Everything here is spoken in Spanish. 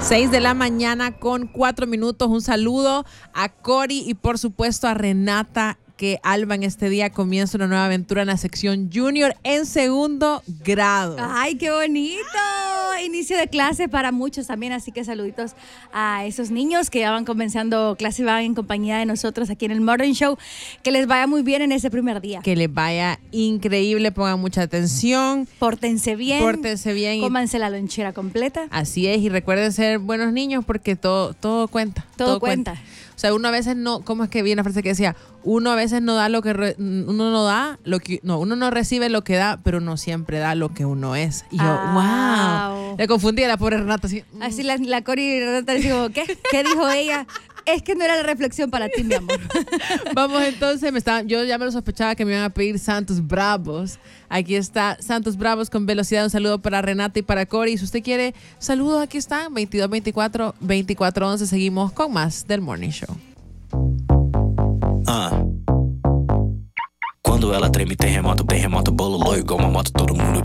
6:04 a.m. Un saludo a Cori y por supuesto a Renata, que Alba en este día comienza una nueva aventura en la sección Junior en segundo grado. ¡Ay, qué bonito! Inicio de clase para muchos también, así que saluditos a esos niños que ya van comenzando clase y van en compañía de nosotros aquí en el Morning Show. Que les vaya muy bien en ese primer día. Que les vaya increíble, pongan mucha atención. Pórtense bien. Cómanse la lonchera completa. Así es, y recuerden ser buenos niños porque todo cuenta. Todo cuenta. O sea, uno a veces no, ¿cómo es que viene una frase que decía? Uno a veces no da lo que uno no recibe lo que da, pero no siempre da lo que uno es. Y yo, wow. Le confundí a la pobre Renata así. Así la Cori y Renata les digo, ¿qué? ¿Qué dijo ella? Es que no era la reflexión para ti, mi amor. Vamos entonces, yo ya me lo sospechaba que me iban a pedir Santos Bravos. Aquí está Santos Bravos con velocidad. Un saludo para Renata y para Cori. Si usted quiere saludos, aquí están, 2224-2411. Seguimos con más del Morning Show. Quando ela treme, terremoto, bololô, igual uma moto, todo mundo